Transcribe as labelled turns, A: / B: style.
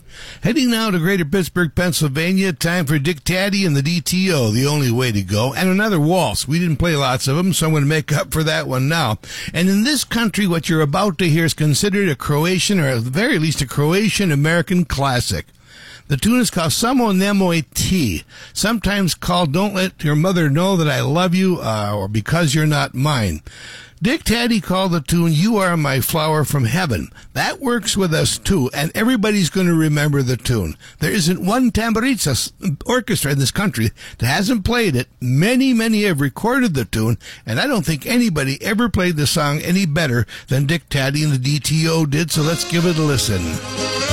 A: Heading now to Greater Pittsburgh, Pennsylvania. Time for Dick Taddy and the DTO, The Only Way to Go, and another waltz. We didn't play lots of them, so I'm going to make up for that one now. And in this country, what you're about to hear is considered a Croatian, or at the very least a Croatian-American classic. The tune is called Samo Nemoj Ti, sometimes called Don't Let Your Mother Know That I Love You, or Because You're Not Mine. Dick Taddy called the tune You Are My Flower from Heaven. That works with us too, and everybody's going to remember the tune. There isn't one Tamburica orchestra in this country that hasn't played it. Many have recorded the tune, and I don't think anybody ever played the song any better than Dick Taddy and the DTO did, so let's give it a listen.